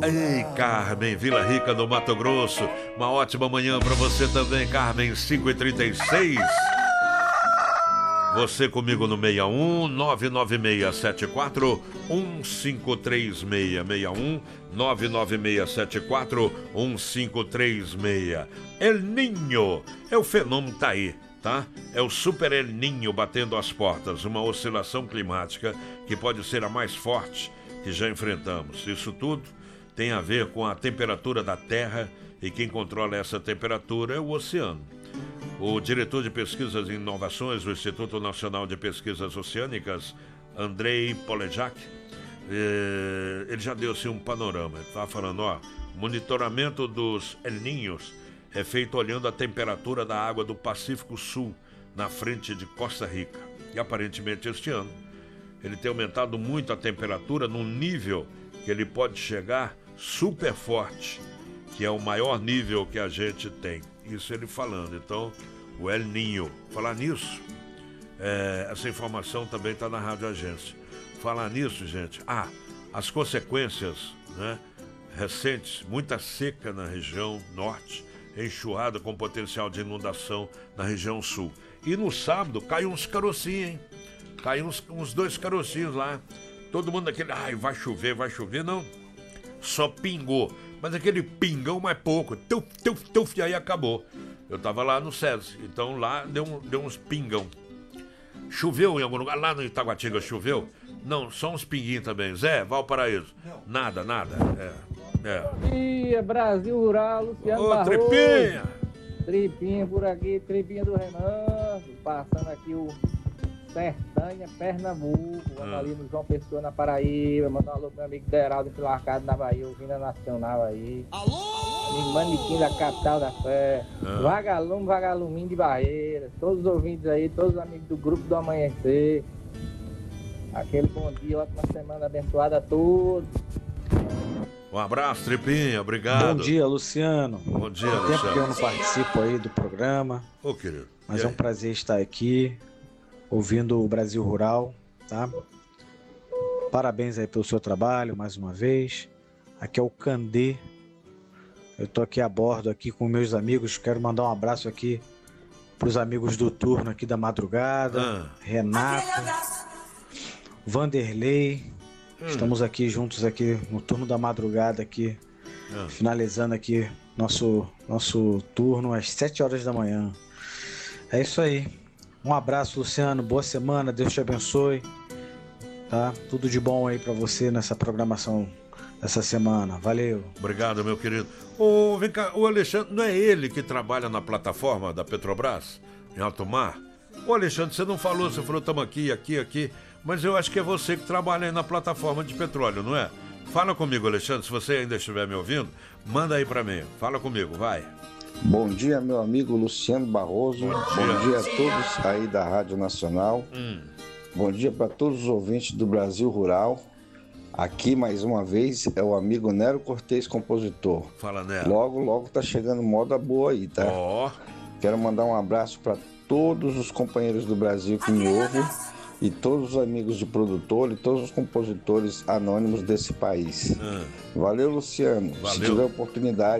Ei, Carmen, Vila Rica do Mato Grosso. Uma ótima manhã pra você também, Carmen, 5h36. Você comigo no 61 99674 1536. 61 99674 1536. El Niño é o fenômeno, tá aí, tá? É o Super El Niño batendo as portas, uma oscilação climática que pode ser a mais forte que já enfrentamos. Isso tudo tem a ver com a temperatura da Terra e quem controla essa temperatura é o oceano. O diretor de pesquisas e inovações do Instituto Nacional de Pesquisas Oceânicas, Andrei Polejak, ele já deu assim um panorama. Ele estava falando, monitoramento dos El Niños é feito olhando a temperatura da água do Pacífico Sul, na frente de Costa Rica. E aparentemente este ano, ele tem aumentado muito a temperatura num nível que ele pode chegar super forte, que é o maior nível que a gente tem. Isso ele falando. Então, o El Niño. Falar nisso, essa informação também está na Rádio Agência. Falar nisso, gente, as consequências, né, recentes, muita seca na região norte, enxurrada com potencial de inundação na região sul. E no sábado caiu uns carocinhos, hein? Caiu uns 2 carocinhos lá. Todo mundo daquele, vai chover, não. Só pingou. Mas aquele pingão mais pouco, tuf, e aí acabou. Eu tava lá no SESI, então lá deu uns pingão. Choveu em algum lugar? Lá no Itaguatinga choveu? Não, só uns pinguinhos também. Zé, Valparaíso? Nada. Bom dia, Brasil Rural, Luciano Barroso. Tripinha! Tripinha por aqui, Tripinha do Renan. Passando aqui o Sertânia, Pernambuco. Vamos ali no João Pessoa, na Paraíba. Mandar um alô pro meu amigo Deraldo, Filarcado, na Bahia, ouvindo a Nacional aí. Alô! Manequim da capital da fé. Vagaluminho de Barreira. Todos os ouvintes aí, todos os amigos do Grupo do Amanhecer. Aquele bom dia, ótima semana abençoada a todos. Um abraço, Tripinha, obrigado. Bom dia, Luciano. Bom dia, Luciano. Luciano. Tempo que eu não participo aí do programa. Ô, querido. Mas é um prazer estar aqui, ouvindo o Brasil Rural, tá? Parabéns aí pelo seu trabalho, mais uma vez. Aqui é o Candê. Eu tô aqui a bordo aqui com meus amigos. Quero mandar um abraço aqui pros amigos do turno aqui da madrugada. Renato, Vanderlei. Estamos aqui juntos aqui no turno da madrugada aqui, finalizando aqui nosso turno às 7 horas da manhã. É isso aí. Um abraço, Luciano. Boa semana. Deus te abençoe. Tá? Tudo de bom aí pra você nessa programação dessa semana. Valeu. Obrigado, meu querido. Vem cá, o Alexandre, não é ele que trabalha na plataforma da Petrobras, em alto mar? Ô, Alexandre, você não falou, você falou estamos aqui. Mas eu acho que é você que trabalha aí na plataforma de petróleo, não é? Fala comigo, Alexandre, se você ainda estiver me ouvindo, manda aí pra mim. Fala comigo, vai. Bom dia, meu amigo Luciano Barroso. Bom dia a todos aí da Rádio Nacional. Bom dia para todos os ouvintes do Brasil Rural. Aqui, mais uma vez, é o amigo Nero Cortez, compositor. Fala, Nero. Logo tá chegando moda boa aí, tá? Quero mandar um abraço para todos os companheiros do Brasil que me ouvem. E todos os amigos de produtor e todos os compositores anônimos desse país. Valeu, Luciano. Valeu. Se tiver oportunidade,